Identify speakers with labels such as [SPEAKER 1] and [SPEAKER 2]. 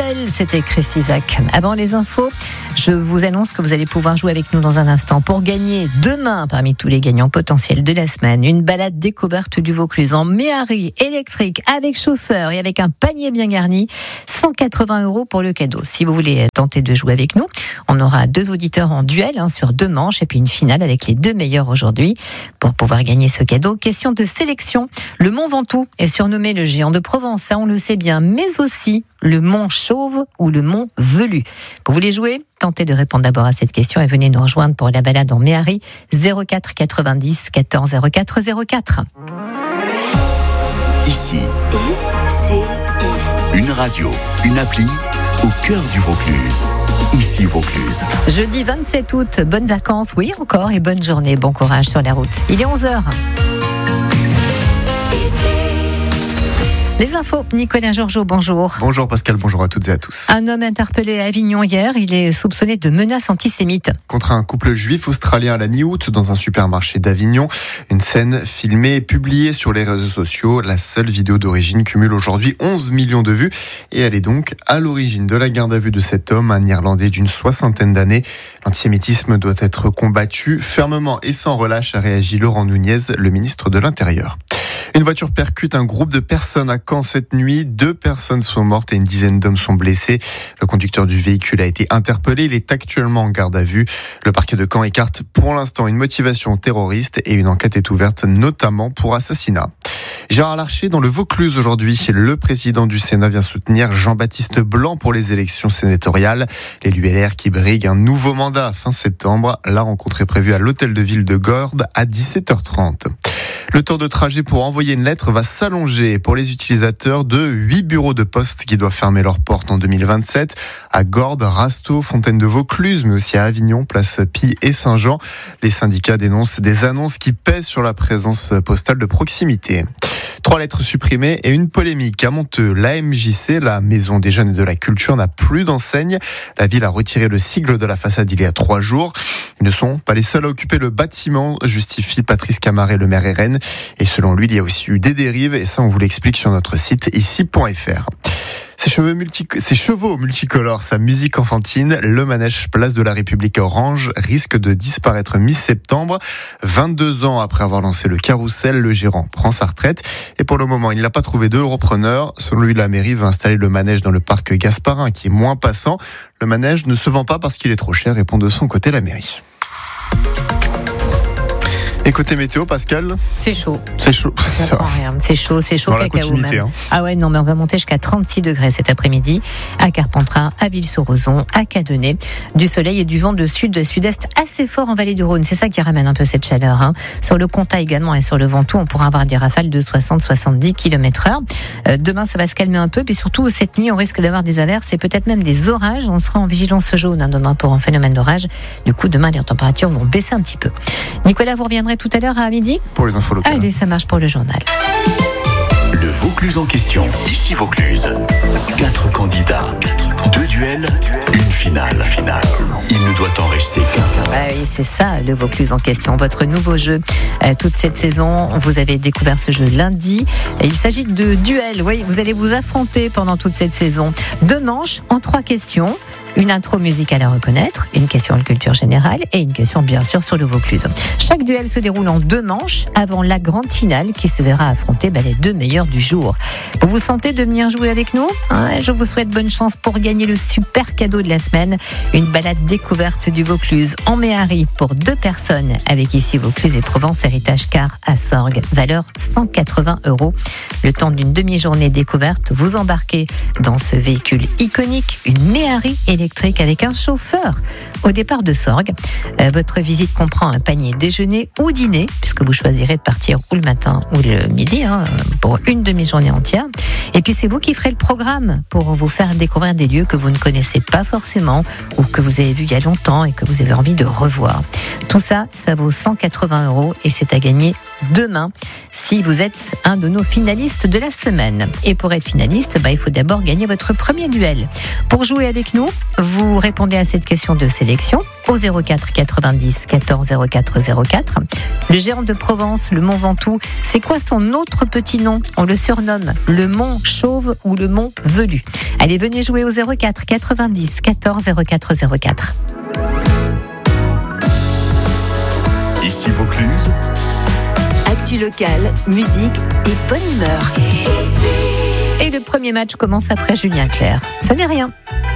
[SPEAKER 1] Duel, c'était Chris Isaak. Avant les infos, je vous annonce que vous allez pouvoir jouer avec nous dans un instant pour gagner demain, parmi tous les gagnants potentiels de la semaine, une balade découverte du Vaucluse en Méhari électrique avec chauffeur et avec un panier bien garni. 180 € pour le cadeau. Si vous voulez tenter de jouer avec nous, on aura 2 auditeurs en duel sur 2 manches et puis une finale avec les 2 meilleurs aujourd'hui. Pour pouvoir gagner ce cadeau, question de sélection. Le Mont Ventoux est surnommé le géant de Provence, ça on le sait bien, mais aussi le Mont Chauve ou le Mont Velu. Vous voulez jouer ? Tentez de répondre d'abord à cette question et venez nous rejoindre pour la balade en Méhari, 04 90 14 04 04.
[SPEAKER 2] Ici, une radio, une appli au cœur du Vaucluse. Ici Vaucluse.
[SPEAKER 1] Jeudi 27 août, bonnes vacances, oui encore, et bonne journée, bon courage sur la route. Il est 11h. Les infos, Nicolas Georgeot, bonjour.
[SPEAKER 3] Bonjour Pascal, bonjour à toutes et à tous.
[SPEAKER 1] Un homme interpellé à Avignon hier, il est soupçonné de menaces antisémites.
[SPEAKER 3] Contre un couple juif australien à la mi-août dans un supermarché d'Avignon. Une scène filmée et publiée sur les réseaux sociaux. La seule vidéo d'origine cumule aujourd'hui 11 millions de vues et elle est donc à l'origine de la garde à vue de cet homme, un Irlandais d'une 60aine d'années. L'antisémitisme doit être combattu fermement et sans relâche, a réagi Laurent Nunez, le ministre de l'Intérieur. Une voiture percute un groupe de personnes à Caen cette nuit. 2 personnes sont mortes et une dizaine d'hommes sont blessés. Le conducteur du véhicule a été interpellé. Il est actuellement en garde à vue. Le parquet de Caen écarte pour l'instant une motivation terroriste et une enquête est ouverte notamment pour assassinat. Gérard Larcher dans le Vaucluse aujourd'hui. Le président du Sénat vient soutenir Jean-Baptiste Blanc pour les élections sénatoriales. L'élu LR qui brigue un nouveau mandat fin septembre. La rencontre est prévue à l'hôtel de ville de Gordes à 17h30. Le temps de trajet pour envoyer une lettre va s'allonger pour les utilisateurs de 8 bureaux de poste qui doivent fermer leurs portes en 2027. À Gordes, Rasteau, Fontaine de Vaucluse, mais aussi à Avignon, Place Pie et Saint-Jean. Les syndicats dénoncent des annonces qui pèsent sur la présence postale de proximité. 3 lettres supprimées et une polémique à Monteux. L'AMJC, la Maison des Jeunes et de la Culture, n'a plus d'enseigne. La ville a retiré le sigle de la façade il y a 3 jours. Ils ne sont pas les seuls à occuper le bâtiment, justifie Patrice Camaret, le maire RN. Et selon lui, il y a aussi eu des dérives et ça, on vous l'explique sur notre site ici.fr. Ses chevaux multicolores, sa musique enfantine, le manège Place de la République Orange risque de disparaître mi-septembre. 22 ans après avoir lancé le carrousel, le gérant prend sa retraite. Et pour le moment, il n'a pas trouvé de repreneur. Selon lui, la mairie veut installer le manège dans le parc Gasparin, qui est moins passant. Le manège ne se vend pas parce qu'il est trop cher, répond de son côté la mairie. Et côté météo, Pascal ?
[SPEAKER 1] C'est chaud.
[SPEAKER 3] C'est chaud.
[SPEAKER 1] C'est chaud
[SPEAKER 3] dans
[SPEAKER 1] cacao
[SPEAKER 3] la
[SPEAKER 1] même.
[SPEAKER 3] Hein.
[SPEAKER 1] Ah ouais, non, mais on va monter jusqu'à 36 degrés cet après-midi à Carpentras, à Ville-sur-Ozon, à Cadenet. Du soleil et du vent de sud, de sud-est assez fort en vallée du Rhône. C'est ça qui ramène un peu cette chaleur. Sur le Comtat également et sur le Ventoux, on pourra avoir des rafales de 60-70 km/h. Demain, ça va se calmer un peu. Puis surtout, cette nuit, on risque d'avoir des averses et peut-être même des orages. On sera en vigilance jaune demain pour un phénomène d'orage. Du coup, demain, les températures vont baisser un petit peu. Nicolas, vous reviendrez tout à l'heure à midi
[SPEAKER 3] pour les infos locales.
[SPEAKER 1] Allez, ça marche pour le journal.
[SPEAKER 2] Le Vaucluse en question. Ici Vaucluse. 4 candidats. 2 duels, une finale. Il ne doit en rester qu'un.
[SPEAKER 1] Ah oui, c'est ça, le Vaucluse en question. Votre nouveau jeu toute cette saison. Vous avez découvert ce jeu lundi. Il s'agit de duels. Oui, vous allez vous affronter pendant toute cette saison. 2 manches en 3 questions. Une intro musicale à reconnaître, une question de culture générale et une question bien sûr sur le Vaucluse. Chaque duel se déroule en 2 manches avant la grande finale qui se verra affronter les 2 meilleurs du jour. Vous vous sentez de venir jouer avec nous ? Je vous souhaite bonne chance pour gagner le super cadeau de la semaine, une balade découverte du Vaucluse en Méhari pour 2 personnes avec ici Vaucluse et Provence Héritage Car à Sorgues, valeur 180 €. Le temps d'une demi-journée découverte, vous embarquez dans ce véhicule iconique, une Méhari électrique avec un chauffeur au départ de Sorgues. Votre visite comprend un panier déjeuner ou dîner, puisque vous choisirez de partir ou le matin ou le midi, pour une demi-journée entière. Et puis c'est vous qui ferez le programme pour vous faire découvrir des lieux que vous ne connaissez pas forcément ou que vous avez vus il y a longtemps et que vous avez envie de revoir. Tout ça, ça vaut 180 € et c'est à gagner demain si vous êtes un de nos finalistes de la semaine. Et pour être finaliste, il faut d'abord gagner votre premier duel. Pour jouer avec nous, vous répondez à cette question de sélection au 04 90 14 04 04. Le géant de Provence, le Mont Ventoux, c'est quoi son autre petit nom ? On le surnomme le Mont Chauve ou le Mont Velu. Allez, venez jouer au 04 90 14 04 04.
[SPEAKER 2] Ici Vaucluse.
[SPEAKER 4] Actu locale, musique et bonne humeur.
[SPEAKER 1] Et le premier match commence après Julien Clerc. Ce n'est rien.